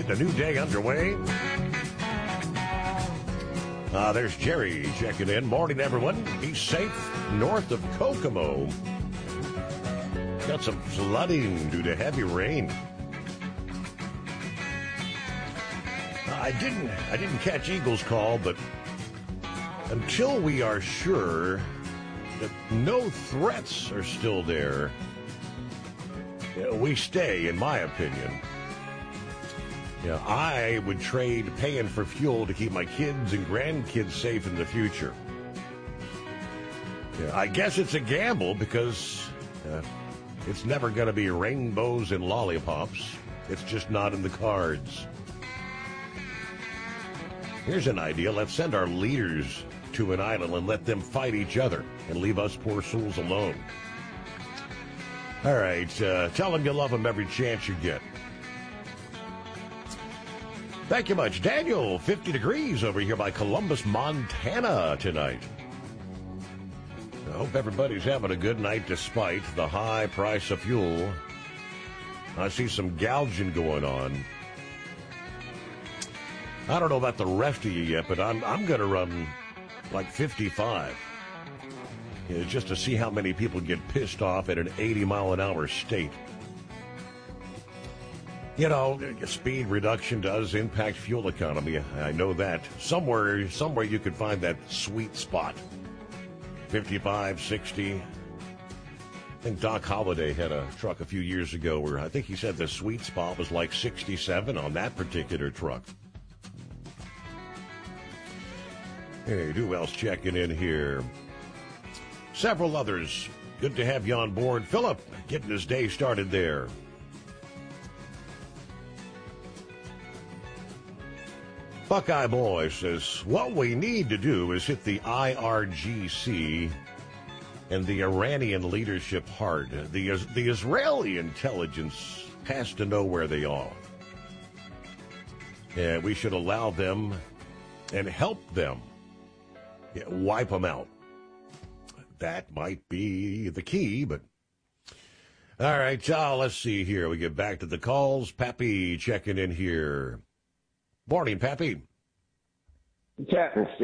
a new day underway. There's Jerry checking in. Morning, everyone. Be safe north of Kokomo. Got some flooding due to heavy rain. I didn't catch Eagle's call, but until we are sure that no threats are still there, we stay, in my opinion. I would trade paying for fuel to keep my kids and grandkids safe in the future. I guess it's a gamble because it's never going to be rainbows and lollipops. It's just not in the cards. Here's an idea. Let's send our leaders to an island and let them fight each other and leave us poor souls alone. All right, tell them you love them every chance you get. Thank you much. Daniel, 50 degrees over here by Columbus, Montana tonight. I hope everybody's having a good night despite the high price of fuel. I see some gouging going on. I don't know about the rest of you yet, but I'm going to run like 55. Just to see how many people get pissed off at an 80-mile-an-hour state. Speed reduction does impact fuel economy. I know that. Somewhere you could find that sweet spot. 55, 60. I think Doc Holliday had a truck a few years ago where I think he said the sweet spot was like 67 on that particular truck. Hey, who else checking in here? Several others. Good to have you on board. Philip, getting his day started there. Buckeye Boy says, what we need to do is hit the IRGC and the Iranian leadership hard. The Israeli intelligence has to know where they are. And we should allow them and help them wipe them out. That might be the key, but... All right, let's see here. We get back to the calls. Pappy checking in here. Morning, Pappy. Captain